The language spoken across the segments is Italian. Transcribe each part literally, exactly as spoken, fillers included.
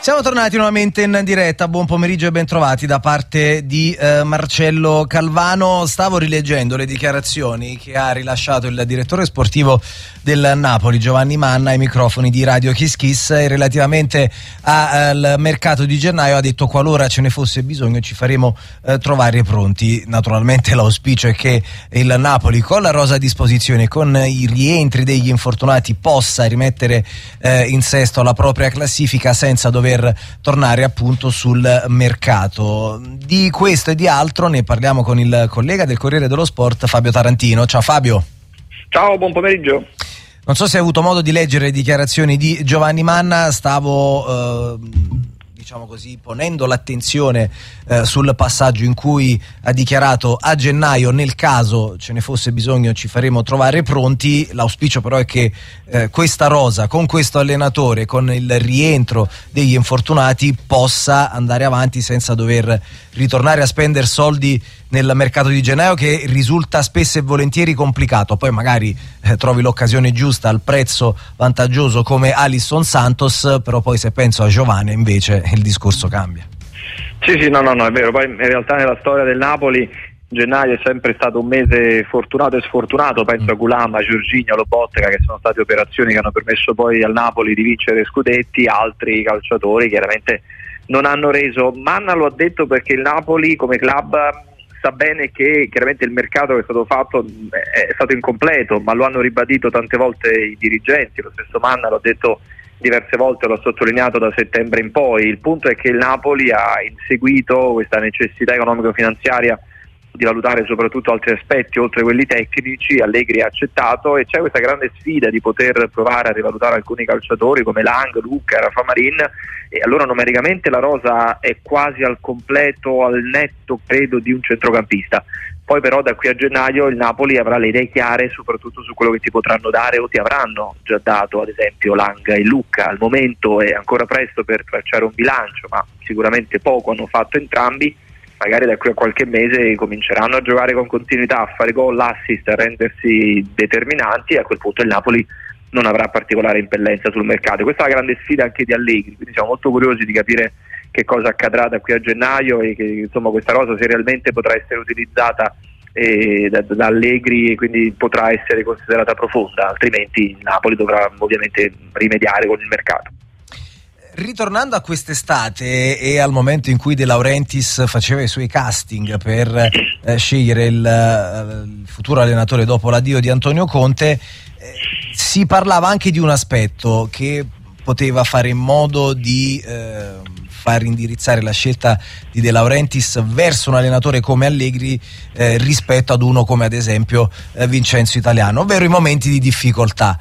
Siamo tornati nuovamente in diretta, buon pomeriggio e ben trovati da parte di eh, Marcello Calvano. Stavo rileggendo le dichiarazioni che ha rilasciato il direttore sportivo del Napoli, Giovanni Manna, ai microfoni di Radio Kiss Kiss, e relativamente al mercato di gennaio ha detto: qualora ce ne fosse bisogno ci faremo eh, trovare pronti. Naturalmente l'auspicio è che il Napoli, con la rosa a disposizione, con i rientri degli infortunati, possa rimettere eh, in sesto la propria classifica senza dover tornare appunto sul mercato. Di questo e di altro ne parliamo con il collega del Corriere dello Sport, Fabio Tarantino. Ciao Fabio. Ciao, buon pomeriggio. Non so se hai avuto modo di leggere le dichiarazioni di Giovanni Manna. Stavo eh, diciamo così ponendo l'attenzione eh, sul passaggio in cui ha dichiarato: a gennaio, nel caso ce ne fosse bisogno, ci faremo trovare pronti. L'auspicio però è che eh, questa rosa, con questo allenatore, con il rientro degli infortunati, possa andare avanti senza dover ritornare a spendere soldi nel mercato di gennaio, che risulta spesso e volentieri complicato. Poi magari eh, trovi l'occasione giusta al prezzo vantaggioso come Alisson Santos, però poi se penso a Giovanni invece il discorso cambia. Sì, sì, no, no, no, è vero. Poi in realtà nella storia del Napoli gennaio è sempre stato un mese fortunato e sfortunato. Penso mm. a Gulama, Giorginio, Lobotka, che sono state operazioni che hanno permesso poi al Napoli di vincere scudetti. Altri calciatori chiaramente non hanno reso. Manna lo ha detto perché il Napoli come club sa bene che chiaramente il mercato che è stato fatto è stato incompleto, ma lo hanno ribadito tante volte i dirigenti. Lo stesso Manna lo ha detto diverse volte, l'ho sottolineato da settembre in poi. Il punto è che il Napoli ha inseguito questa necessità economico-finanziaria di valutare soprattutto altri aspetti oltre quelli tecnici. Allegri ha accettato e c'è questa grande sfida di poter provare a rivalutare alcuni calciatori come Lang, Luca, Rafa Marin, e allora numericamente la rosa è quasi al completo, al netto credo di un centrocampista. Poi però da qui a gennaio il Napoli avrà le idee chiare soprattutto su quello che ti potranno dare o ti avranno già dato, ad esempio Lang e Lucca. Al momento è ancora presto per tracciare un bilancio, ma sicuramente poco hanno fatto entrambi. Magari da qui a qualche mese cominceranno a giocare con continuità, a fare gol, assist, a rendersi determinanti, e a quel punto il Napoli non avrà particolare impellenza sul mercato. Questa è la grande sfida anche di Allegri, quindi siamo molto curiosi di capire che cosa accadrà da qui a gennaio e che insomma questa rosa se realmente potrà essere utilizzata eh, da, da Allegri, e quindi potrà essere considerata profonda, altrimenti il Napoli dovrà ovviamente rimediare con il mercato. Ritornando a quest'estate e al momento in cui De Laurentiis faceva i suoi casting per eh, scegliere il, il futuro allenatore dopo l'addio di Antonio Conte, eh, si parlava anche di un aspetto che poteva fare in modo di eh, far indirizzare la scelta di De Laurentiis verso un allenatore come Allegri eh, rispetto ad uno come ad esempio eh, Vincenzo Italiano, ovvero i momenti di difficoltà.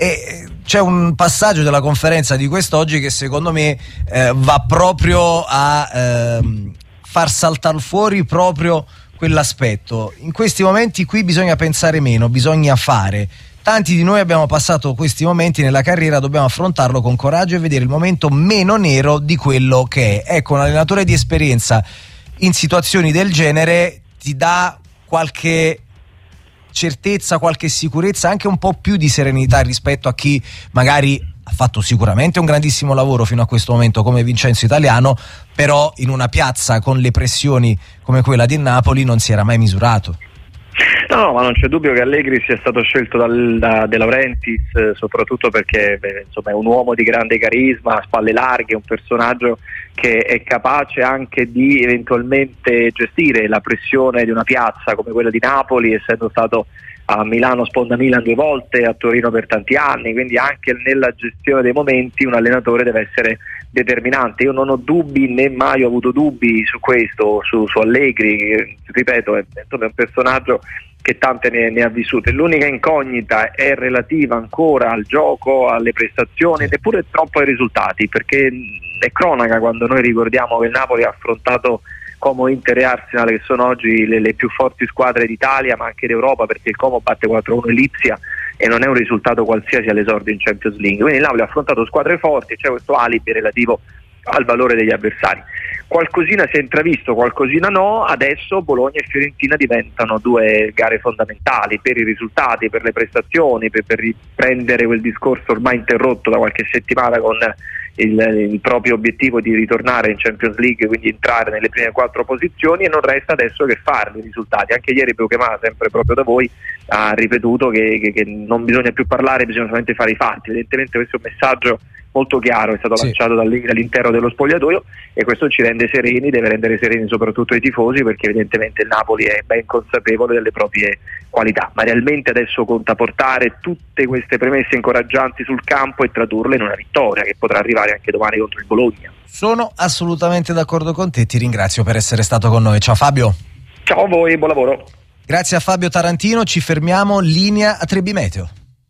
E c'è un passaggio della conferenza di quest'oggi che secondo me eh, va proprio a ehm, far saltare fuori proprio quell'aspetto. In questi momenti qui bisogna pensare meno, bisogna fare. Tanti di noi abbiamo passato questi momenti nella carriera, dobbiamo affrontarlo con coraggio e vedere il momento meno nero di quello che è. Ecco, un allenatore di esperienza in situazioni del genere ti dà qualche certezza, qualche sicurezza, anche un po' più di serenità rispetto a chi magari ha fatto sicuramente un grandissimo lavoro fino a questo momento come Vincenzo Italiano, però in una piazza con le pressioni come quella di Napoli non si era mai misurato. No, no, ma non c'è dubbio che Allegri sia stato scelto dal, da De Laurentiis eh, soprattutto perché beh, insomma, è un uomo di grande carisma, spalle larghe, un personaggio che è capace anche di eventualmente gestire la pressione di una piazza come quella di Napoli, essendo stato a Milano sponda Milan due volte, a Torino per tanti anni, quindi anche nella gestione dei momenti un allenatore deve essere determinante. Io non ho dubbi, né mai ho avuto dubbi su questo, su, su Allegri, che, ripeto, è, è un personaggio che tante ne, ne ha vissute. L'unica incognita è relativa ancora al gioco, alle prestazioni ed eppure troppo ai risultati, perché è cronaca quando noi ricordiamo che il Napoli ha affrontato Como, Inter e Arsenal, che sono oggi le, le più forti squadre d'Italia ma anche d'Europa, perché il Como batte quattro a uno Lipsia e non è un risultato qualsiasi all'esordio in Champions League. Quindi il Napoli ha affrontato squadre forti e c'è questo alibi relativo al valore degli avversari. Qualcosina si è intravisto, qualcosina no. Adesso Bologna e Fiorentina diventano due gare fondamentali per i risultati, per le prestazioni, per, per riprendere quel discorso ormai interrotto da qualche settimana con il, il proprio obiettivo di ritornare in Champions League, quindi entrare nelle prime quattro posizioni, e non resta adesso che farli i risultati. Anche ieri Beukema, sempre proprio da voi, ha ripetuto che, che, che non bisogna più parlare, bisogna solamente fare i fatti. Evidentemente questo è un messaggio molto chiaro, è stato sì. lanciato dall'interno dello spogliatoio, e questo ci rende sereni, deve rendere sereni soprattutto i tifosi, perché evidentemente il Napoli è ben consapevole delle proprie qualità, ma realmente adesso conta portare tutte queste premesse incoraggianti sul campo e tradurle in una vittoria che potrà arrivare anche domani contro il Bologna. Sono assolutamente d'accordo con te, ti ringrazio per essere stato con noi. Ciao Fabio. Ciao a voi, buon lavoro. Grazie a Fabio Tarantino, ci fermiamo, linea a Trebi Meteo.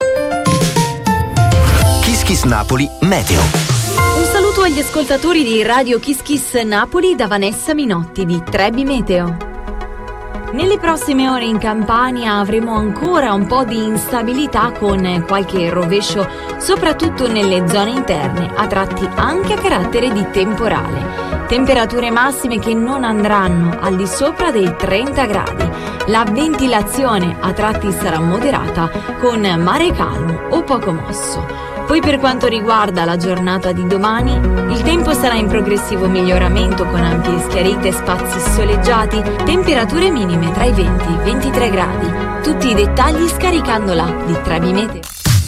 Kiss Kiss Napoli Meteo. Un saluto agli ascoltatori di Radio Kiss Kiss Napoli da Vanessa Minotti di Trebi Meteo. Nelle prossime ore in Campania avremo ancora un po' di instabilità con qualche rovescio, soprattutto nelle zone interne, a tratti anche a carattere di temporale. Temperature massime che non andranno al di sopra dei trenta gradi. La ventilazione a tratti sarà moderata con mare calmo o poco mosso. Poi per quanto riguarda la giornata di domani, il tempo sarà in progressivo miglioramento con ampie schiarite e spazi soleggiati, temperature minime tra i venti e i ventitré gradi. Tutti i dettagli scaricando l'app di Trebi Meteo.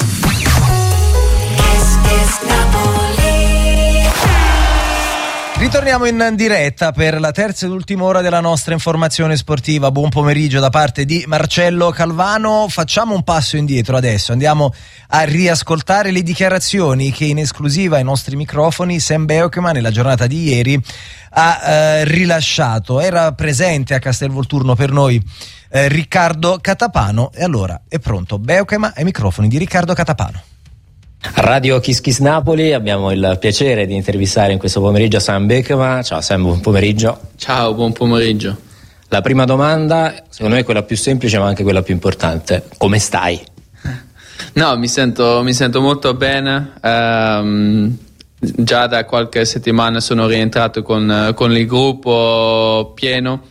Ritorniamo in diretta per la terza ed ultima ora della nostra informazione sportiva. Buon pomeriggio da parte di Marcello Calvano. Facciamo un passo indietro adesso, andiamo a riascoltare le dichiarazioni che in esclusiva ai nostri microfoni Sam Beukema nella giornata di ieri ha eh, rilasciato. Era presente a Castelvolturno per noi eh, Riccardo Catapano, e allora è pronto Beukema ai microfoni di Riccardo Catapano. A Radio Kiss Kiss Napoli abbiamo il piacere di intervistare in questo pomeriggio Sam Beukema. Ciao Sam, buon pomeriggio. Ciao, buon pomeriggio. La prima domanda, secondo me è quella più semplice ma anche quella più importante: come stai? No, mi sento, mi sento molto bene. Um, già da qualche settimana sono rientrato con, con il gruppo pieno.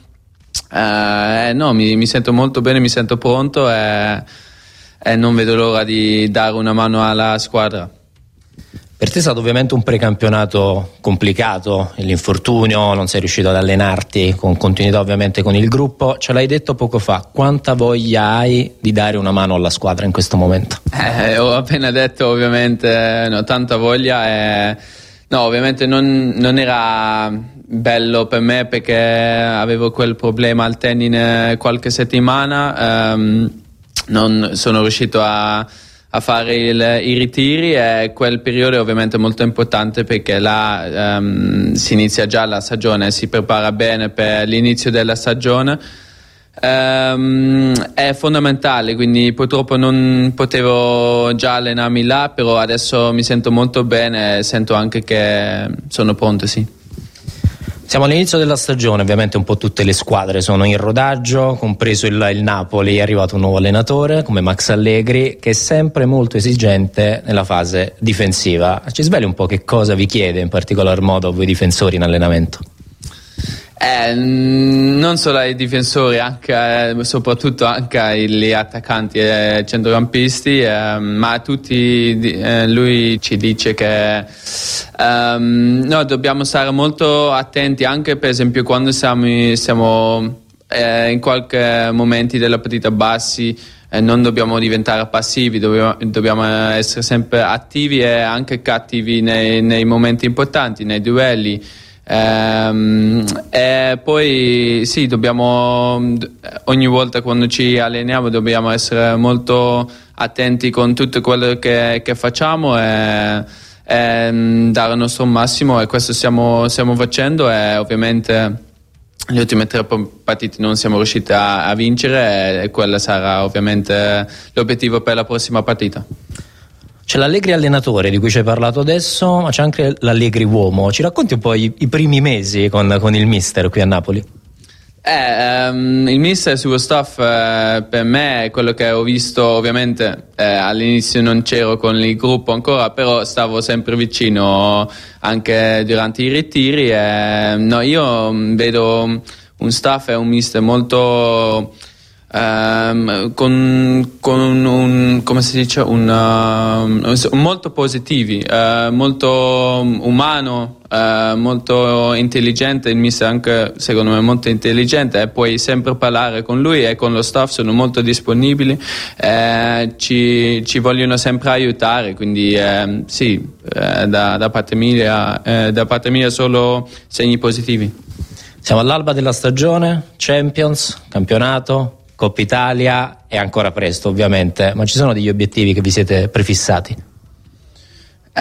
Uh, no, mi, mi sento molto bene, mi sento pronto e e non vedo l'ora di dare una mano alla squadra. Per te è stato ovviamente un precampionato complicato, l'infortunio, non sei riuscito ad allenarti con continuità ovviamente con il gruppo. Ce l'hai detto poco fa, quanta voglia hai di dare una mano alla squadra in questo momento? Eh, ho appena detto ovviamente, no, tanta voglia e no, ovviamente non, non era bello per me perché avevo quel problema al tendine qualche settimana. Um, non sono riuscito a, a fare il, i ritiri, e quel periodo è ovviamente molto importante perché là um, si inizia già la stagione, si prepara bene per l'inizio della stagione. Um, è fondamentale, quindi purtroppo non potevo già allenarmi là, però adesso mi sento molto bene e sento anche che sono pronto, sì. Siamo all'inizio della stagione, ovviamente un po' tutte le squadre sono in rodaggio, compreso il, il Napoli. È arrivato un nuovo allenatore come Max Allegri, che è sempre molto esigente nella fase difensiva. Ci sveli un po' che cosa vi chiede in particolar modo a voi difensori in allenamento? Eh, non solo ai difensori, anche, eh, soprattutto anche agli attaccanti e centrocampisti, eh, ma a tutti eh, lui ci dice che um, no, dobbiamo stare molto attenti, anche per esempio quando siamo, siamo eh, in qualche momenti della partita bassi, eh, non dobbiamo diventare passivi, dobbiamo, dobbiamo essere sempre attivi e anche cattivi nei, nei momenti importanti, nei duelli. Um, e poi sì, dobbiamo ogni volta quando ci alleniamo dobbiamo essere molto attenti con tutto quello che, che facciamo e, e dare il nostro massimo, e questo stiamo, stiamo facendo. E ovviamente le ultime tre partite non siamo riusciti a, a vincere, e quello sarà ovviamente l'obiettivo per la prossima partita. C'è l'Allegri allenatore di cui ci hai parlato adesso, ma c'è anche l'Allegri uomo. Ci racconti un po' i, i primi mesi con, con il mister qui a Napoli? Eh, um, il mister e il suo staff eh, per me è quello che ho visto. Ovviamente eh, all'inizio non c'ero con il gruppo ancora, però stavo sempre vicino anche durante i ritiri. Eh, no, io vedo un staff e un mister molto Um, con, con un, un come si dice un, uh, molto positivi, uh, molto umano, uh, molto intelligente. Il mister anche secondo me molto intelligente e puoi sempre parlare con lui e con lo staff, sono molto disponibili, uh, ci, ci vogliono sempre aiutare, quindi uh, sì, uh, da, da parte mia uh, da parte mia solo segni positivi. Siamo all'alba della stagione, Champions, campionato, Coppa Italia, è ancora presto ovviamente, ma ci sono degli obiettivi che vi siete prefissati? Eh,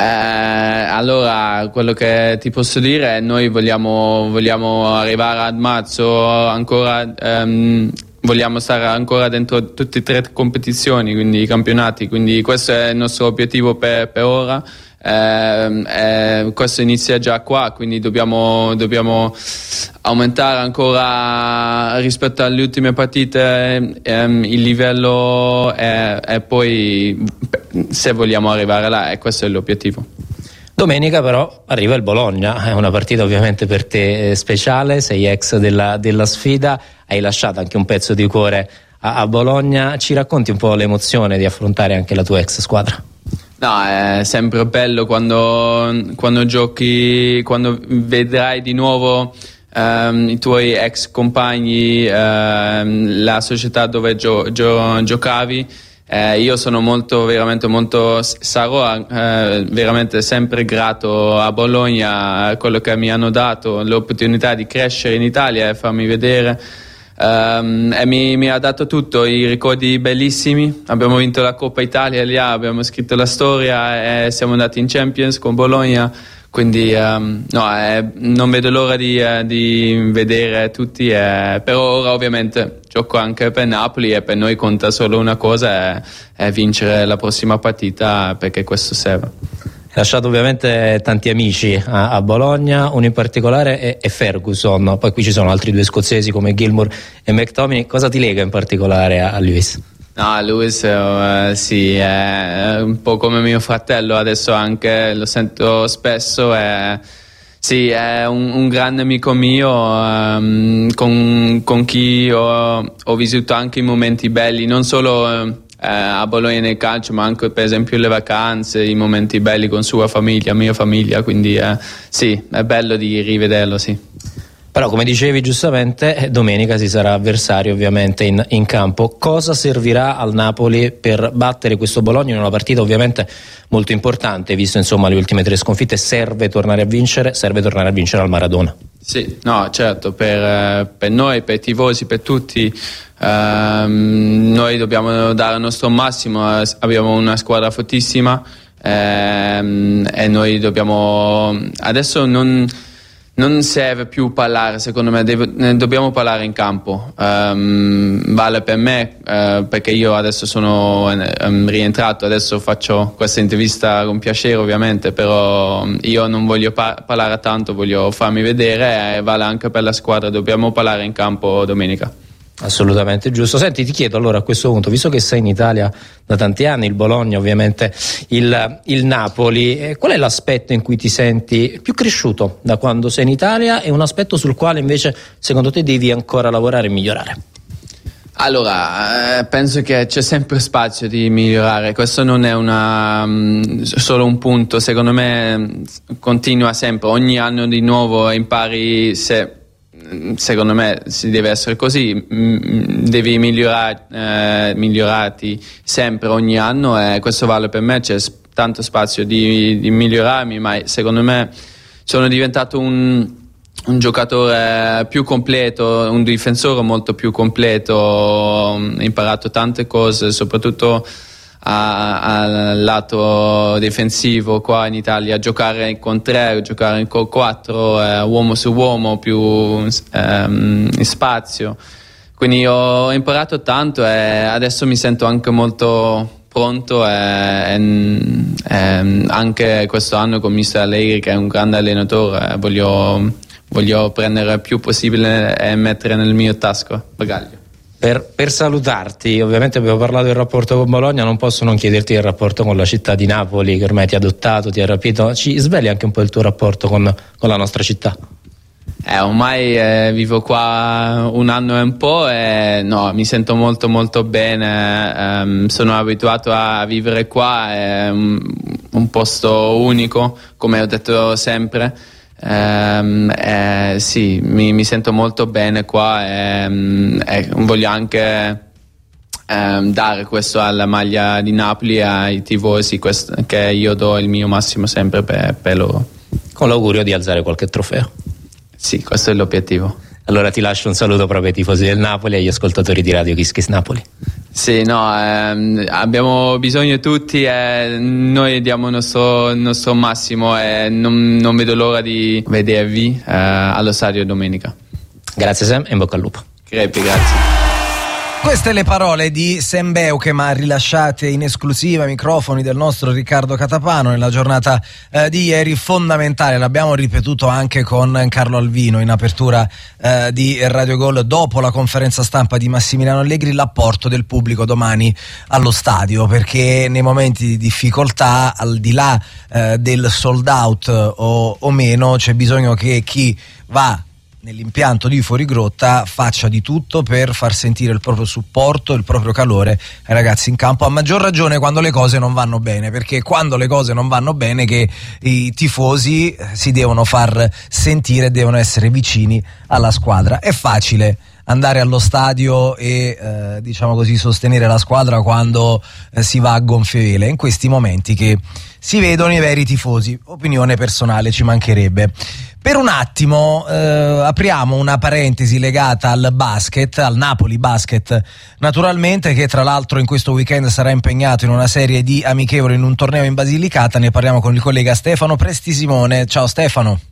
allora, quello che ti posso dire è noi vogliamo, vogliamo arrivare a marzo ancora, ehm, vogliamo stare ancora dentro tutte e tre competizioni, quindi i campionati, quindi questo è il nostro obiettivo per, per ora. Eh, eh, questo inizia già qua, quindi dobbiamo, dobbiamo aumentare ancora rispetto alle ultime partite ehm, il livello e, e poi se vogliamo arrivare là, e questo è l'obiettivo. Domenica però arriva il Bologna, è una partita ovviamente per te speciale, sei ex della, della sfida, hai lasciato anche un pezzo di cuore a, a Bologna, ci racconti un po' l'emozione di affrontare anche la tua ex squadra? No, è sempre bello quando, quando giochi, quando vedrai di nuovo um, i tuoi ex compagni, um, la società dove gio, gio, giocavi. Eh, io sono molto, veramente molto, sarò eh, veramente sempre grato a Bologna a quello che mi hanno dato, l'opportunità di crescere in Italia e farmi vedere. Um, e mi, mi ha dato tutto, i ricordi bellissimi. Abbiamo vinto la Coppa Italia lì, abbiamo scritto la storia e siamo andati in Champions con Bologna, quindi um, no, eh, non vedo l'ora di, eh, di vedere tutti, eh, però ora ovviamente gioco anche per Napoli e per noi conta solo una cosa, è, è vincere la prossima partita, perché questo serve. Hai lasciato ovviamente tanti amici a, a Bologna, uno in particolare è, è Ferguson, poi qui ci sono altri due scozzesi come Gilmour e McTominay. Cosa ti lega in particolare a, a Lewis? No, Lewis uh, sì, è un po' come mio fratello, adesso anche lo sento spesso, è, sì, è un, un grande amico mio, um, con, con chi ho, ho vissuto anche i momenti belli, non solo uh, Eh, a Bologna nel calcio, ma anche per esempio le vacanze, i momenti belli con sua famiglia, mia famiglia, quindi eh, sì, è bello di rivederlo, sì. Però come dicevi giustamente, domenica si sarà avversari ovviamente in, in campo. Cosa servirà al Napoli per battere questo Bologna in una partita ovviamente molto importante, visto insomma le ultime tre sconfitte? Serve tornare a vincere, serve tornare a vincere al Maradona. Sì, no, certo, per, per noi, per i tifosi, per tutti, ehm, noi dobbiamo dare il nostro massimo, abbiamo una squadra fortissima, ehm, e noi dobbiamo, adesso non, non serve più parlare, secondo me, devo, dobbiamo parlare in campo, ehm, vale per me, eh, perché io adesso sono ehm, rientrato, adesso faccio questa intervista con piacere ovviamente, però io non voglio par- parlare tanto, voglio farmi vedere, e vale anche per la squadra, dobbiamo parlare in campo domenica. Assolutamente giusto. Senti, ti chiedo allora a questo punto, visto che sei in Italia da tanti anni, il Bologna ovviamente, il, il Napoli, eh, qual è l'aspetto in cui ti senti più cresciuto da quando sei in Italia e un aspetto sul quale invece secondo te devi ancora lavorare e migliorare? Allora, eh, penso che c'è sempre spazio di migliorare, questo non è una, um, solo un punto, secondo me continua sempre, ogni anno di nuovo impari, se secondo me si deve essere così, devi migliorare, eh, migliorarti sempre ogni anno, e questo vale per me, c'è tanto spazio di, di migliorarmi, ma secondo me sono diventato un, un giocatore più completo, un difensore molto più completo, ho imparato tante cose, soprattutto al lato difensivo qua in Italia, giocare con tre, giocare con quattro, eh, uomo su uomo, più ehm, in spazio, quindi ho imparato tanto e adesso mi sento anche molto pronto, e, e, e anche questo anno con mister Allegri, che è un grande allenatore, voglio, voglio prendere il più possibile e mettere nel mio tasco bagaglio. Per, per salutarti, ovviamente abbiamo parlato del rapporto con Bologna, non posso non chiederti il rapporto con la città di Napoli, che ormai ti ha adottato, ti ha rapito. Ci sveli anche un po' il tuo rapporto con, con la nostra città? Eh, ormai eh, vivo qua un anno e un po' e no, mi sento molto molto bene, ehm, sono abituato a vivere qua, è un, un posto unico, come ho detto sempre, ehm, eh, sì, mi, mi sento molto bene qua e, e voglio anche ehm, dare questo alla maglia di Napoli, ai tifosi, questo, che io do il mio massimo sempre per, per loro. Con l'augurio di alzare qualche trofeo. Sì, questo è l'obiettivo. Allora ti lascio un saluto proprio ai tifosi del Napoli e agli ascoltatori di Radio Kiss Kiss Napoli. Sì, no, ehm, abbiamo bisogno tutti e noi diamo il nostro, il nostro massimo e non, non vedo l'ora di vedervi eh, allo stadio domenica. Grazie Sam e in bocca al lupo. Crepi, grazie. Queste le parole di Sam Beukema rilasciate in esclusiva ai microfoni del nostro Riccardo Catapano nella giornata eh, di ieri, fondamentale, l'abbiamo ripetuto anche con Carlo Alvino in apertura eh, di Radio Gol dopo la conferenza stampa di Massimiliano Allegri, l'apporto del pubblico domani allo stadio, perché nei momenti di difficoltà, al di là eh, del sold out o, o meno, c'è bisogno che chi va nell'impianto di Fuorigrotta faccia di tutto per far sentire il proprio supporto, il proprio calore ai ragazzi in campo, a maggior ragione quando le cose non vanno bene, perché quando le cose non vanno bene che i tifosi si devono far sentire, devono essere vicini alla squadra. È facile andare allo stadio e eh, diciamo così sostenere la squadra quando eh, si va a gonfie vele, in questi momenti che si vedono i veri tifosi, opinione personale, ci mancherebbe. Per un attimo eh, apriamo una parentesi legata al basket, al Napoli Basket naturalmente, che tra l'altro in questo weekend sarà impegnato in una serie di amichevoli in un torneo in Basilicata. Ne parliamo con il collega Stefano Prestisimone. Ciao Stefano.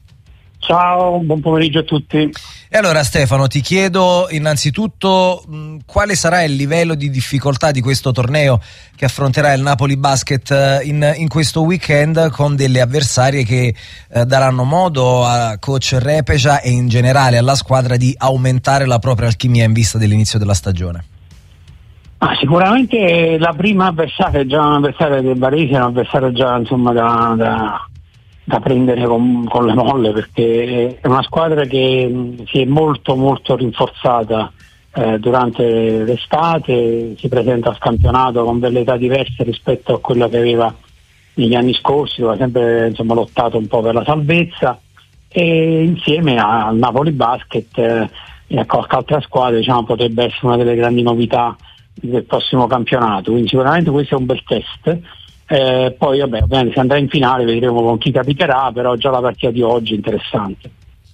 Ciao, buon pomeriggio a tutti. E allora Stefano, ti chiedo innanzitutto mh, quale sarà il livello di difficoltà di questo torneo che affronterà il Napoli Basket in, in questo weekend, con delle avversarie che eh, daranno modo a coach Repeja e in generale alla squadra di aumentare la propria alchimia in vista dell'inizio della stagione. Ah, sicuramente la prima avversaria è già un avversario del Varese, è un avversario già insomma da... da... da prendere con, con le molle, perché è una squadra che mh, si è molto molto rinforzata eh, durante l'estate, si presenta al campionato con velleità diverse rispetto a quella che aveva negli anni scorsi, dove ha sempre insomma, lottato un po' per la salvezza, e insieme al Napoli Basket eh, e a qualche altra squadra diciamo, potrebbe essere una delle grandi novità del prossimo campionato, quindi sicuramente questo è un bel test. Eh, poi vabbè, ovviamente se andrà in finale vedremo con chi capiterà, però già la partita di oggi è interessante.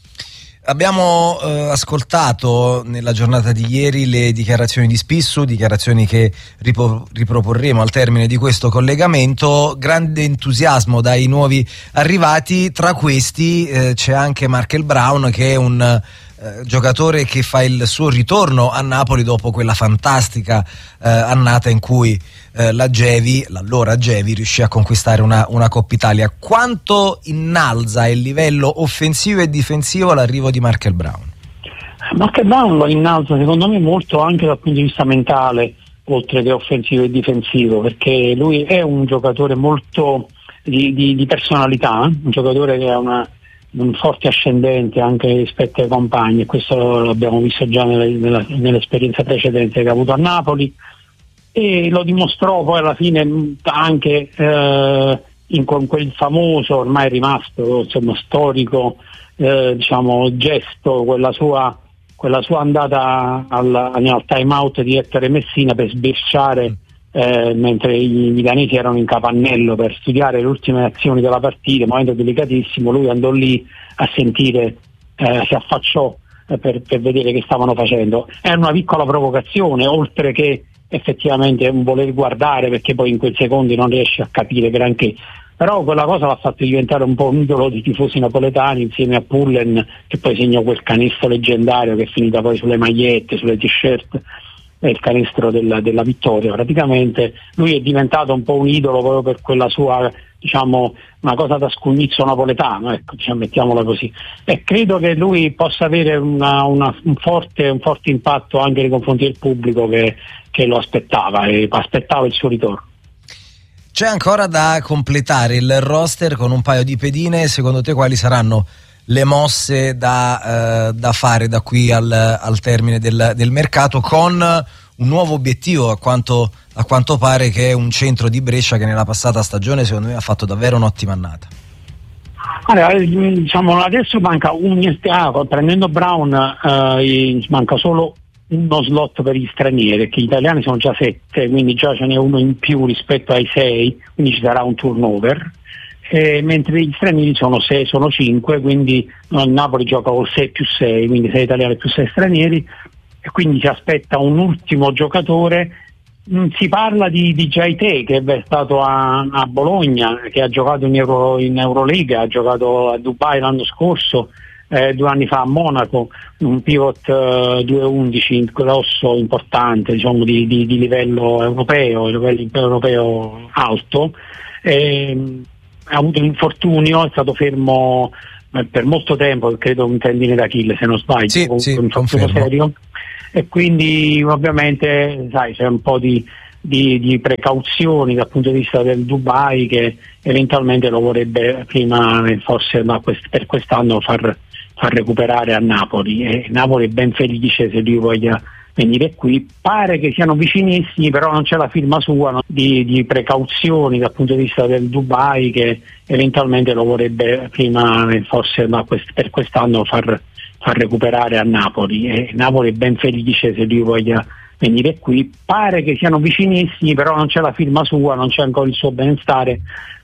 Abbiamo eh, ascoltato nella giornata di ieri le dichiarazioni di Spissu, dichiarazioni che ripo- riproporremo al termine di questo collegamento. Grande entusiasmo dai nuovi arrivati, tra questi eh, c'è anche Markel Brown, che è un eh, giocatore che fa il suo ritorno a Napoli dopo quella fantastica eh, annata in cui eh, la Gevi, l'allora Gevi, riuscì a conquistare una, una Coppa Italia. Quanto innalza il livello offensivo e difensivo l'arrivo di Markel Brown? Markel Brown lo innalza secondo me molto anche dal punto di vista mentale, oltre che offensivo e difensivo, perché lui è un giocatore molto di, di, di personalità, eh? un giocatore che ha una, un forte ascendente anche rispetto ai compagni, e questo l'abbiamo visto già nelle, nella, nell'esperienza precedente che ha avuto a Napoli, e lo dimostrò poi alla fine anche eh, in con quel famoso, ormai rimasto insomma storico eh, diciamo gesto, quella sua quella sua andata al, al time out di Ettore Messina per sbirciare eh, mentre i milanesi erano in capannello per studiare le ultime azioni della partita, momento delicatissimo. Lui andò lì a sentire, eh, si affacciò eh, per, per vedere che stavano facendo. Era una piccola provocazione, oltre che effettivamente un voler guardare, perché poi in quei secondi non riesce a capire granché, però quella cosa l'ha fatto diventare un po' un idolo di tifosi napoletani, insieme a Pullen, che poi segnò quel canestro leggendario che è finita poi sulle magliette, sulle t-shirt, è il canestro della, della vittoria. Praticamente lui è diventato un po' un idolo proprio per quella sua, diciamo, una cosa da scugnizzo napoletano, ecco, diciamo, mettiamola così, e credo che lui possa avere una, una, un, forte, un forte impatto anche nei confronti del pubblico che, che lo aspettava e aspettava il suo ritorno. C'è ancora da completare il roster con un paio di pedine. Secondo te quali saranno le mosse da, eh, da fare da qui al, al termine del, del mercato, con un nuovo obiettivo a quanto, a quanto pare, che è un centro di Brescia che nella passata stagione secondo me ha fatto davvero un'ottima annata. Allora, diciamo, adesso manca un ah, prendendo Brown eh, manca solo uno slot per gli stranieri, che gli italiani sono già sette, quindi già ce n'è uno in più rispetto ai sei, quindi ci sarà un turnover, eh, mentre gli stranieri sono sei, sono cinque, quindi no, Napoli gioca con sei più sei, quindi sei italiani più sei stranieri, e quindi si aspetta un ultimo giocatore. Mm, si parla di, di Jaite, che è stato a, a Bologna, che ha giocato in, Euro, in Eurolega, ha giocato a Dubai l'anno scorso, eh, due anni fa a Monaco, un pivot eh, due undici grosso, importante, diciamo di, di, di livello europeo, livello europeo alto. Eh, ha avuto un infortunio, è stato fermo eh, per molto tempo, credo un tendine d'Achille se non sbaglio, sì, un, sì, un infortunio serio, e quindi ovviamente sai c'è un po' di, di, di precauzioni dal punto di vista del Dubai, che eventualmente lo vorrebbe prima, forse ma quest- per quest'anno far, far recuperare a Napoli, e Napoli è ben felice se lui voglia venire qui. Pare che siano vicinissimi, però non c'è la firma sua, no? di, di precauzioni dal punto di vista del Dubai, che eventualmente lo vorrebbe prima, forse ma quest- per quest'anno far, far recuperare a Napoli, e Napoli è ben felice se lui voglia venire qui. Pare che siano vicinissimi, però non c'è la firma sua, non c'è ancora il suo benestare,